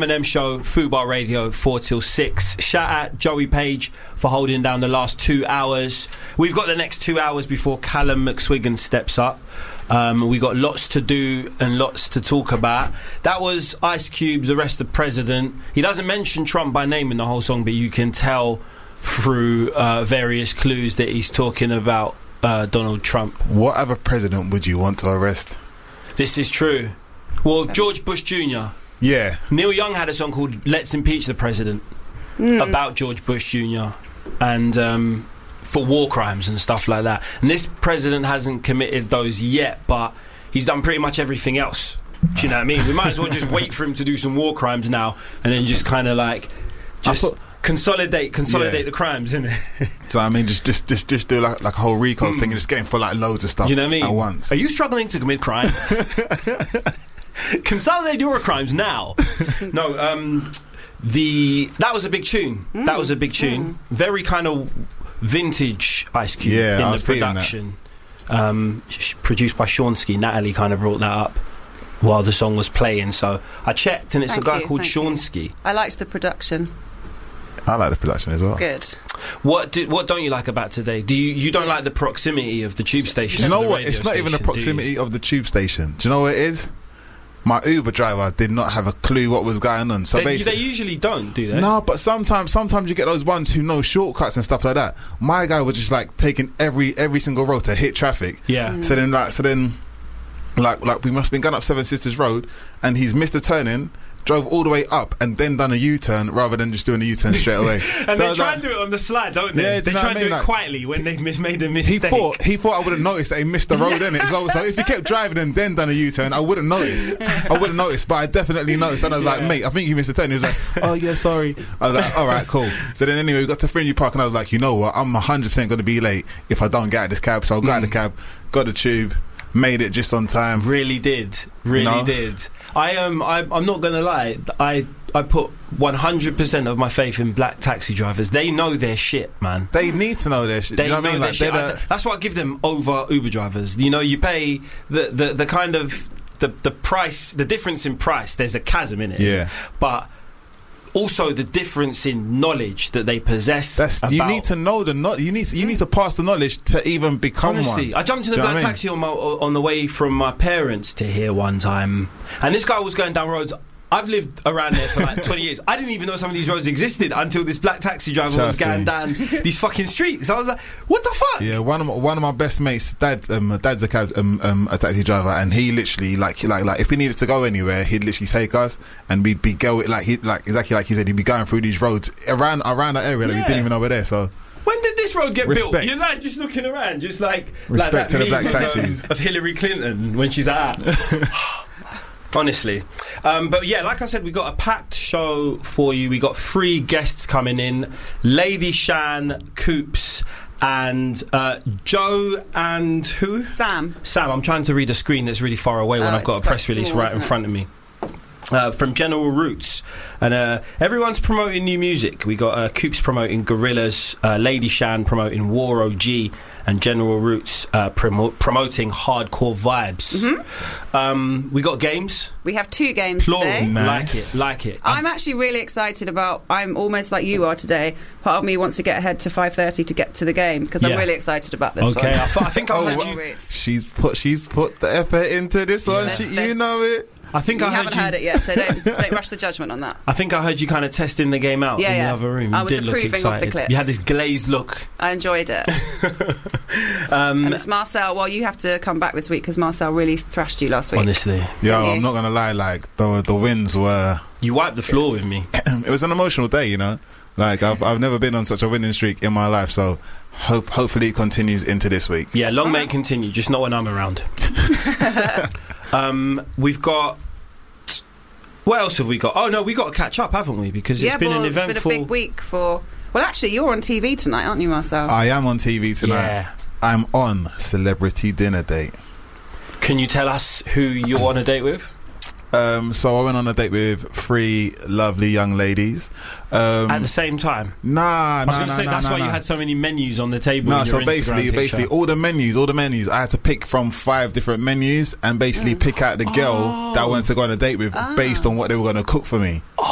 M&M Show, Fubar Radio, 4 till 6. Shout out Joey Page for holding down the last 2 hours. We've got the next 2 hours before Callum McSwiggan steps up. We got lots to do and lots to talk about. That was Ice Cube's Arrest the President. He doesn't mention Trump by name in the whole song, but you can tell through various clues that he's talking about Donald Trump. What other president would you want to arrest? This is true. Well, George Bush Jr. Yeah. Neil Young had a song called Let's Impeach the President about George Bush Jr. and for war crimes and stuff like that. And this president hasn't committed those yet, but he's done pretty much everything else. Do you know what I mean? We might as well just wait for him to do some war crimes now and then just kind of like consolidate the crimes, innit? So I mean, just do like a whole RICO thing and just get him for like loads of stuff. You know what I mean? At once. Are you struggling to commit crime? Consolidate your crimes now. No, that was a big tune. That was a big tune. Very kind of vintage Ice Cube in the production. Produced by Shawnsky. Natalie kind of brought that up while the song was playing. So I checked, and it's a guy called Shawnsky. I liked the production. I like the production as well. Good. What don't you like about today? Do you don't like the proximity of the tube station? Do you know what? It's not even the proximity of the tube station. Do you know what it is? My Uber driver did not have a clue what was going on. So they usually don't, do they? No, but sometimes you get those ones who know shortcuts and stuff like that. My guy was just like taking every single road to hit traffic. Yeah. So then we must have been going up Seven Sisters Road, and he's missed a turning. Drove all the way up and then done a U-turn rather than just doing a U-turn straight away. And so they try and do it on the slide, don't they? Yeah, they try and do it quietly when they've made a mistake. He thought I would have noticed that he missed the road, innit? So if he kept driving and then done a U-turn, I wouldn't notice. But I definitely noticed. And I was like, mate, I think you missed a turn. He was like, oh yeah, sorry. I was like, all right, cool. So then anyway, we got to Fringy Park and I was like, you know what? I'm 100% going to be late if I don't get out of this cab. So I got out of the cab, got the tube, made it just on time. Really did. I'm not gonna lie. I put 100% of my faith in black taxi drivers. They know their shit, man. They need to know their shit. They you know what I mean? Like, that's why I give them over Uber drivers. You know, you pay the kind of the price, the difference in price. There's a chasm in it. Yeah, but also the difference in knowledge that they possess. You need to know you need to pass the knowledge to even become Honestly, one. I jumped in the black taxi on the way from my parents to here one time, and this guy was going down roads. I've lived around there for like 20 years. I didn't even know some of these roads existed until this black taxi driver was going down these fucking streets. I was like, what the fuck? Yeah, one of my best mates' dad's a taxi driver, and he literally like if we needed to go anywhere, he'd literally take us, and we'd be going exactly like he said, he'd be going through these roads around that area that we didn't even know were there. So when did this road get built? You're like just looking around, just like respect to the black taxis of Hillary Clinton when she's out. Honestly. But yeah, like I said, we got a packed show for you. We got 3 guests coming in. Lady Shan, Coops, and Joe and who? Sam. I'm trying to read a screen that's really far away when I've got a press release right in front of me. From General Roots, and everyone's promoting new music. We got Coops promoting Gorillaz, Lady Shan promoting War OG, and General Roots promoting hardcore vibes. We got games. We have 2 games today. Nice. Like it. I'm actually really excited about. I'm almost like you are today. Part of me wants to get ahead to 5:30 to get to the game because I'm really excited about this one. Okay, I think I'll she's put the effort into this one. You know it. I think you I haven't heard it yet, so don't rush the judgment on that. I think I heard you kind of testing the game out in the other room. I was approving of the clips. You had this glazed look. I enjoyed it. And it's Marcel. Well, you have to come back this week because Marcel really thrashed you last week. Honestly. I'm not going to lie, like the wins were... You wiped the floor with me. It was an emotional day, you know? Like, I've never been on such a winning streak in my life, so hopefully it continues into this week. Yeah, long may it continue, just not when I'm around. We've got... What else have we got? Oh no, we got to catch up, haven't we? Because it's been an eventful... it's been a big week for... Well, actually, you're on TV tonight, aren't you, Marcel? I am on TV tonight. Yeah. I'm on Celebrity Dinner Date. Can you tell us who you're on a date with? So I went on a date with 3 lovely young ladies. At the same time? I was going to say that's why you had so many menus on the table. No, so basically all the menus. I had to pick from 5 different menus and basically pick out the girl that I wanted to go on a date with based on what they were going to cook for me.